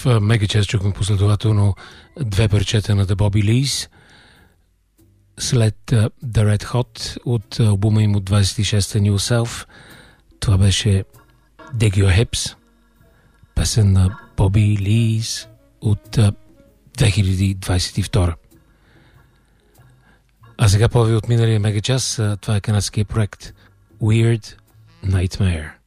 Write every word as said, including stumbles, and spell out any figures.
В Мегачас чухме последователно две парчета на The Bobby Lees. След uh, The Red Hot от албума им от двадесет и шеста New Self. Това беше Dig Your Hips, песен на Bobby Lees от uh, две хиляди двадесет и втора. А сега повече от миналия Мегачас, uh, това е канадския проект Weird Nightmare.